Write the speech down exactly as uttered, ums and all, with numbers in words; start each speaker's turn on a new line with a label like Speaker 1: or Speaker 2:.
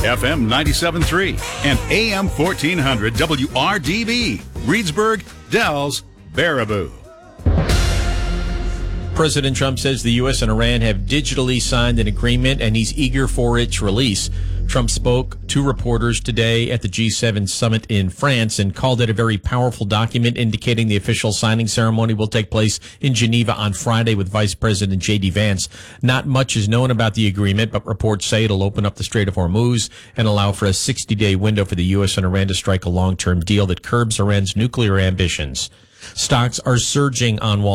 Speaker 1: F M ninety-seven point three, and A M fourteen hundred W R D B. Reedsburg, Dells, Baraboo.
Speaker 2: President Trump says the U S and Iran have digitally signed an agreement, and he's eager for its release. Trump spoke to reporters today at the G seven summit in France and called it a very powerful document, indicating the official signing ceremony will take place in Geneva on Friday with Vice President J D. Vance. Not much is known about the agreement, but reports say it'll open up the Strait of Hormuz and allow for a sixty-day window for the U S and Iran to strike a long-term deal that curbs Iran's nuclear ambitions. Stocks are surging on Wall